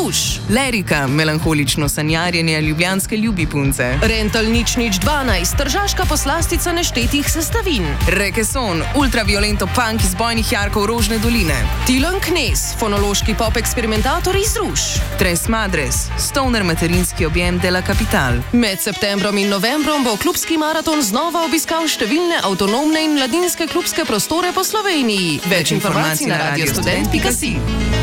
Izruš. Lerika, melanholično sanjarjenje ljubljanske ljubi punce. Rental 012, tržaška poslastica neštetih sestavin. Rekeson, ultraviolento punk iz bojnih jarkov Rožne doline. Tilan Knez, fonološki pop eksperimentator Izruš. Tres Madres, stoner materinski objem de la Capital. Med septembrom in novembrom bo klubski maraton znova obiskal številne avtonomne in mladinske klubske prostore po Sloveniji. Več informacij na radiostudent.si.